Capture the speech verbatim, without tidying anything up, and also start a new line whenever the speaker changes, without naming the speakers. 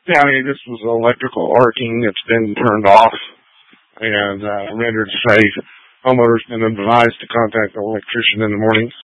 Yeah, I mean, this was electrical arcing. It's been turned off and uh, rendered safe. Homeowners been advised to contact the electrician in the morning.